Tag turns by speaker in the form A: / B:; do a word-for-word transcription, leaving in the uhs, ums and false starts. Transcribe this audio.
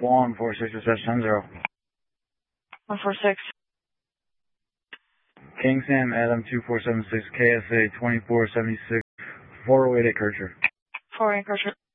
A: one four six ten zero.
B: one four six.
A: King Sam Adam two four seven six K S A twenty-four seventy-six four oh eight at Kircher.
B: four oh eight Kircher.